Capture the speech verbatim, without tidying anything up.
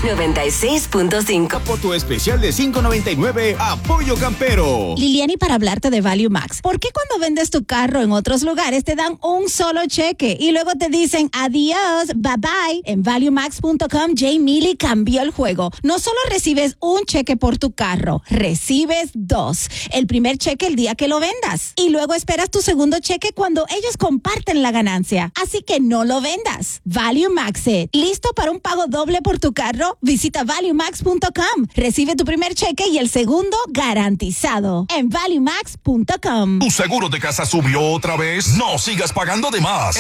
noventa y seis punto cinco. Por tu especial de cinco noventa y nueve a Pollo Campero. Liliani, para hablarte de Value Max. ¿Por qué cuando vendes tu carro en otros lugares te dan un solo cheque y luego te dicen adiós, bye bye? En value max punto com, Jay Milley cambió el juego. No solo recibes un cheque por tu carro, recibes dos. El primer cheque el día que lo vendas y luego esperas tu segundo cheque cuando ellos comparten la ganancia. Así que no lo vendas. Value Max it. ¿Listo para un pago doble por tu carro? Visita value max punto com. Recibe tu primer cheque y el segundo garantizado en value max punto com. ¿Tu seguro de casa subió otra vez? No sigas pagando de más.